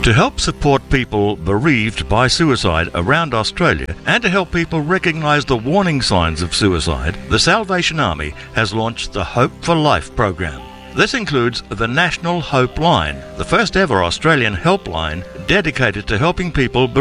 To help support people bereaved by suicide around Australia and to help people recognise the warning signs of suicide, the Salvation Army has launched the Hope for Life program. This includes the National Hope Line, the first ever Australian helpline dedicated to helping people